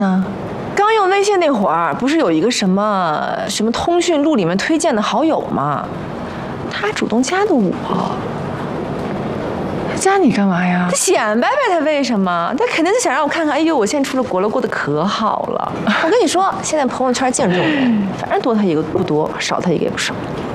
嗯，刚用微信那会儿，不是有一个什么通讯录里面推荐的好友吗？他主动加的我。 他加你干嘛呀？ 他显摆呗，他为什么？他肯定是想让我看看，哎呦，我现在出了国了，过得可好了。我跟你说，现在朋友圈净这种人，反正多他一个不多，少他一个也不少。